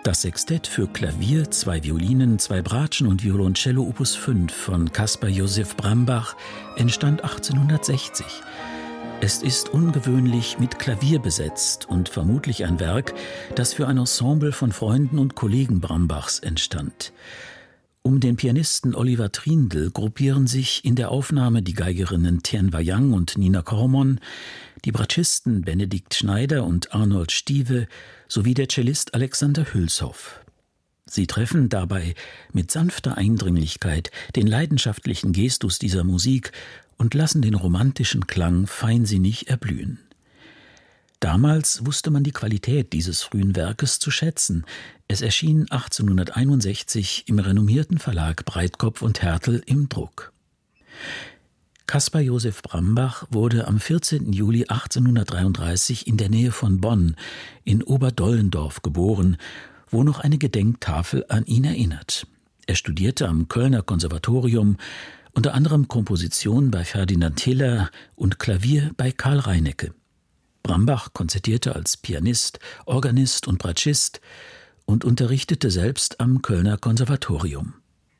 Das Sextett für Klavier, 2 Violinen, 2 Bratschen und Violoncello Opus 5 von Caspar Josef Brambach entstand 1860. Es ist ungewöhnlich mit Klavier besetzt und vermutlich ein Werk, das für ein Ensemble von Freunden und Kollegen Brambachs entstand. Um den Pianisten Oliver Trindl gruppieren sich in der Aufnahme die Geigerinnen Tien Wayang und Nina Kormon, die Bratschisten Benedikt Schneider und Arnold Stiewe sowie der Cellist Alexander Hülshoff. Sie treffen dabei mit sanfter Eindringlichkeit den leidenschaftlichen Gestus dieser Musik und lassen den romantischen Klang feinsinnig erblühen. Damals wusste man die Qualität dieses frühen Werkes zu schätzen. Es erschien 1861 im renommierten Verlag Breitkopf und Härtel im Druck. Caspar Josef Brambach wurde am 14. Juli 1833 in der Nähe von Bonn in Oberdollendorf geboren, wo noch eine Gedenktafel an ihn erinnert. Er studierte am Kölner Konservatorium, unter anderem Komposition bei Ferdinand Hiller und Klavier bei Karl Reinecke. Brambach konzertierte als Pianist, Organist und Bratschist und unterrichtete selbst am Kölner Konservatorium.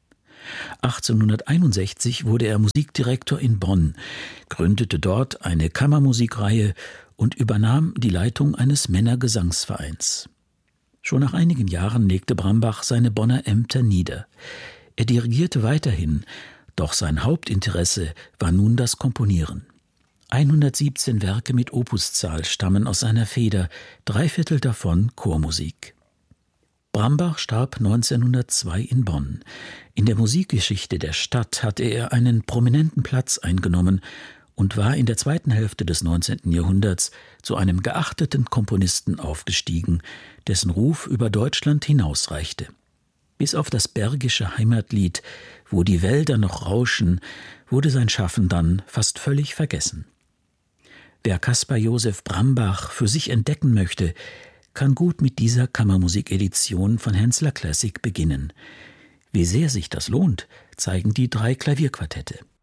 1861 wurde er Musikdirektor in Bonn, gründete dort eine Kammermusikreihe und übernahm die Leitung eines Männergesangsvereins. Schon nach einigen Jahren legte Brambach seine Bonner Ämter nieder. Er dirigierte weiterhin, doch sein Hauptinteresse war nun das Komponieren. 117 Werke mit Opuszahl stammen aus seiner Feder, 3/4 davon Chormusik. Brambach starb 1902 in Bonn. In der Musikgeschichte der Stadt hatte er einen prominenten Platz eingenommen und war in der zweiten Hälfte des 19. Jahrhunderts zu einem geachteten Komponisten aufgestiegen, dessen Ruf über Deutschland hinausreichte. Bis auf das bergische Heimatlied »Wo die Wälder noch rauschen« wurde sein Schaffen dann fast völlig vergessen. Wer Caspar Josef Brambach für sich entdecken möchte, kann gut mit dieser Kammermusikedition von Hensler Classic beginnen. Wie sehr sich das lohnt, zeigen die 3 Klavierquartette.